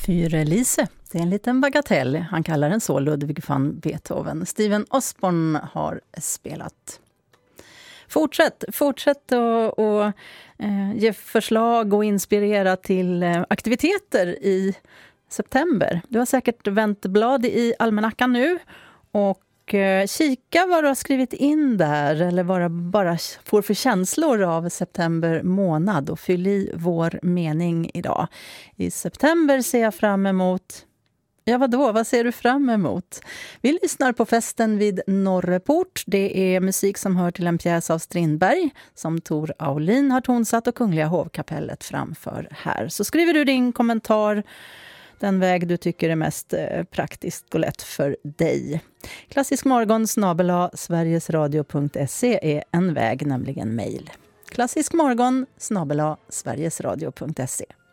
Für Elise, det är en liten bagatell. Han kallar den så, Ludwig van Beethoven. Steven Osborne har spelat. Fortsätt och ge förslag och inspirera till aktiviteter i september. Du har säkert vänt blad i almanackan nu och kika vad du har skrivit in där eller vad du bara får för känslor av september månad och fyll i vår mening idag. I september ser jag fram emot... Ja, vadå? Vad ser du fram emot? Vi lyssnar på festen vid Norreport. Det är musik som hör till en pjäs av Strindberg som Tor Aulin har tonsatt och Kungliga hovkapellet framför här. Så skriver du din kommentar den väg du tycker är mest praktiskt och lätt för dig. klassiskmorgon@sverigesradio.se är en väg, nämligen mejl. klassiskmorgon@sverigesradio.se